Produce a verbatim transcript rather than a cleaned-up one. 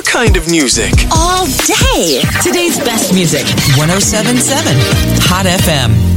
kind of music. All day. Today's best music. one oh seven point seven Hot F M.